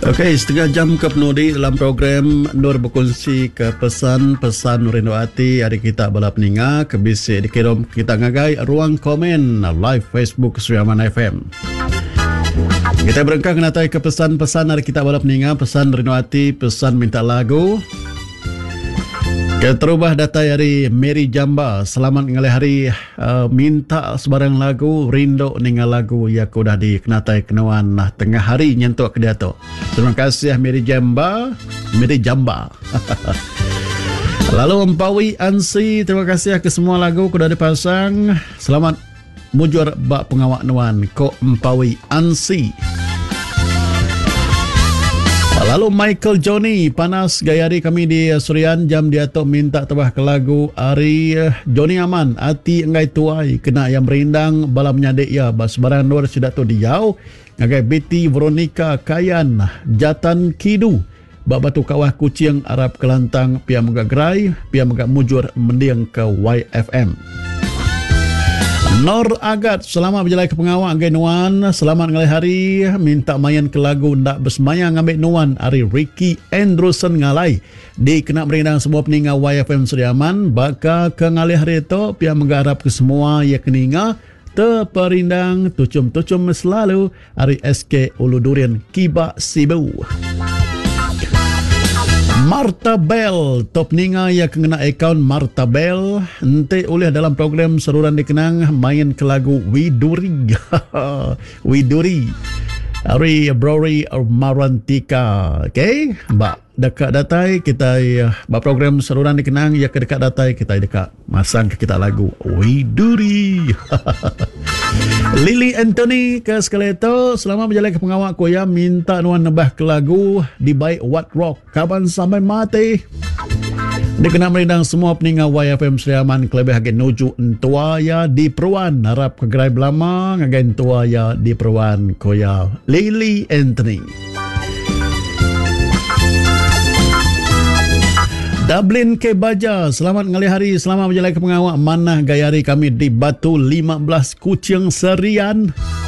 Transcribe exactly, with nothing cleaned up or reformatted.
Okey, setengah jam ke penudi dalam program Nur berkongsi ke pesan-pesan Rindu Hati. Hari kita bala peninga ke bisik dikirim kita ngagai ruang komen live Facebook Suriaman F M. Kita berengkang natai ke pesan-pesan hari kita bala peninga, pesan Rindu Hati, pesan minta lagu. Kita terubah data hari Mary Jamba. Selamat ngalih hari uh, minta sebarang lagu rindu ningal lagu ya ku dah dikenatai kenawan nah tengah hari nyentuk ke dia tu. Terima kasih Mary Jamba, Mary Jamba. Lalu Empawi Ansi, terima kasih ke semua lagu ku dah dipasang. Selamat mujur bak pengawak nuan ko Empawi Ansi. Lalu Michael Johnny, panas gaya hari kami di Surian jam dia tu minta tebah ke lagu Ari Johnny Aman, hati engai tuai kena yang berindang bala menyadik ya bas barang luar sudah tu diau ngagai Betty Veronica Kayan Jatan Kidu bak batu kawah kucing Arab Kelantang pia megak gerai pia megak mujur mendiang ke Y F M. Nor Agat, selamat berjalan ke pengawak ngai nuan, selamat ngalai hari minta mayan ke lagu ndak bersemayang ngambil nuan hari Ricky Andrewson ngalai di kena berindang semua peninga Y F M Suriaman baka ke ngalai hari itu pihak mengharap ke semua ya keninga terperindang tucum-tucum selalu hari S K Ulu Durian Kiba Sibu. Marta Bell, top ninga yang kena akaun Marta Bell ente oleh dalam program Seruran Dikenang main ke lagu Widuri. Widuri Ari Brori Marantika. Okay, mbak dekat datai kita mbak program Seruran Dikenang ya ke dekat datai kita dekat masang ke kita lagu Widuri. Lily Anthony ke sekali itu selama berjalan ke pengawak ko ya minta nuan nebah ke lagu di baik What Rock kapan sampai mati. Dia kena merindang semua peninga Y F M Suriaman kelebih agen nuju entua ya di Peruan harap ke gerai belama ngagen tua ya di Peruan ko ya Lily Anthony. Dublin ke Baja, selamat ngalih hari, selamat berjalan ke pengawak manah gaya hari kami di Batu lima belas Kucing Serian.